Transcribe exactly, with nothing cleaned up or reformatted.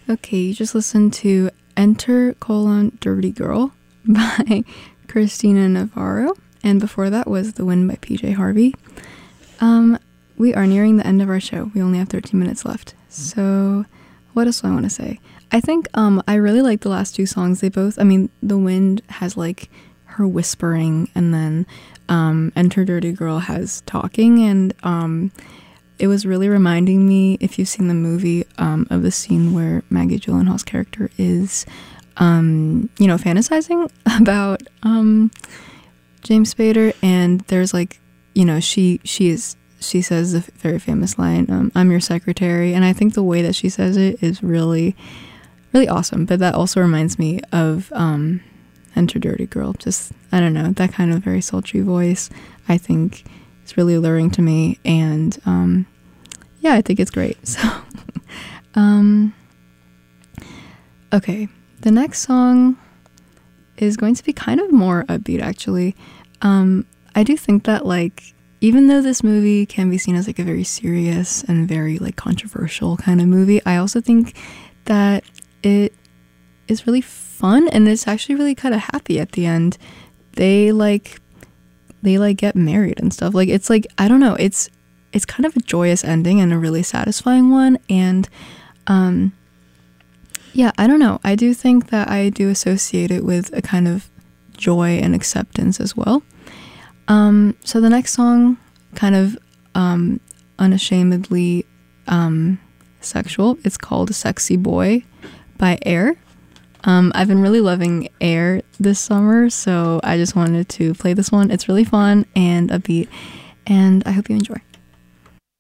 Okay, you just listened to Enter colon Dirty Girl by Christina Navarro, and before that was The Wind by P J Harvey. Um, we are nearing the end of our show. We only have thirteen minutes left. So what else do I want to say? I think um, I really like the last two songs. They both, I mean, The Wind has like her whispering, and then um, Enter Dirty Girl has talking, and um, it was really reminding me, if you've seen the movie, um, of the scene where Maggie Gyllenhaal's character is, um, you know, fantasizing about um, James Spader, and there's like, you know, she she is she says the very famous line, um, "I'm your secretary," and I think the way that she says it is really, really awesome. But that also reminds me of um, Enter Dirty Girl. Just, I don't know, that kind of very sultry voice, I think, it's really alluring to me, and um, yeah, I think it's great. So, um, okay, the next song is going to be kind of more upbeat, actually. Um, I do think that, like, even though this movie can be seen as like a very serious and very like controversial kind of movie, I also think that it is really fun, and it's actually really kind of happy at the end. They like. They like get married and stuff. Like, it's like, I don't know, it's it's kind of a joyous ending and a really satisfying one, and um yeah, I don't know, I do think that I do associate it with a kind of joy and acceptance as well. Um so the next song, kind of um unashamedly um sexual. It's called Sexy Boy by Air. Um, I've been really loving Air this summer, so I just wanted to play this one. It's really fun and upbeat, and I hope you enjoy.